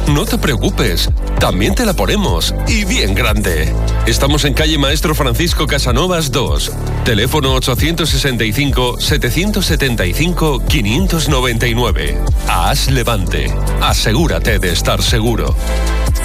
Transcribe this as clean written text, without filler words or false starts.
No te preocupes, también te la ponemos, y bien grande. Estamos en calle Maestro Francisco Casanovas 2, teléfono 865-775-599. AS Levante, asegúrate de estar seguro.